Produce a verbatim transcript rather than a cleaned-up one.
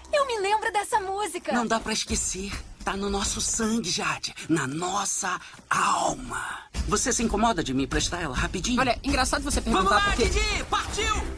Eu me lembro dessa música. Não dá pra esquecer. Tá no nosso sangue, Jade. Na nossa alma. Você se incomoda de me emprestar ela rapidinho? Olha, engraçado você perguntar Vamos lá, porque... Didi! Partiu!